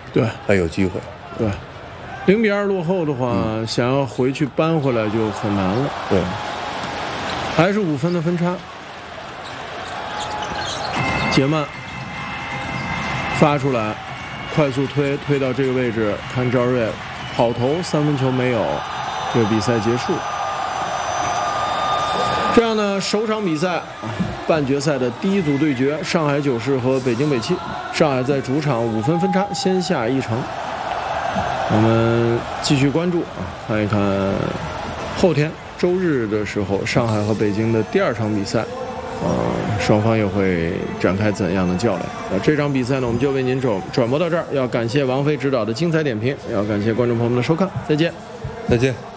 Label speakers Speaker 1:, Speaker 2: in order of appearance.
Speaker 1: 对，
Speaker 2: 还有机会。
Speaker 1: 对，0-2落后的话，想要回去扳回来就很难了。
Speaker 2: 对，
Speaker 1: 还是5分的分差。杰曼发出来，快速推到这个位置，看赵睿跑投3分球没有，这个比赛结束。这样呢，首场比赛半决赛的第一组对决，上海九世和北京北汽。上海在主场5分分差先下一城。我们继续关注看一看后天周日的时候，上海和北京的第2场比赛，双方又会展开怎样的较量？这场比赛呢，我们就为您转播到这儿。要感谢王菲指导的精彩点评，也要感谢观众朋友们的收看，再见，
Speaker 2: 再见。